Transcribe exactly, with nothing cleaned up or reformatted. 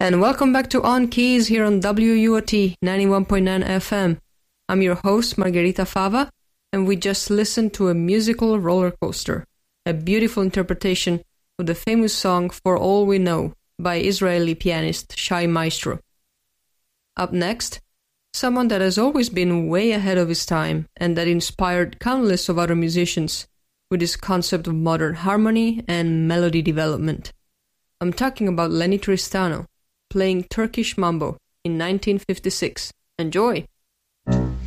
And welcome back to On Keys here on W U O T ninety-one point nine F M. I'm your host, Margherita Fava, and we just listened to a musical roller coaster, a beautiful interpretation of the famous song For All We Know by Israeli pianist Shai Maestro. Up next, someone that has always been way ahead of his time and that inspired countless of other musicians with his concept of modern harmony and melody development. I'm talking about Lenny Tristano, playing Turkish Mambo in nineteen fifty-six. Enjoy!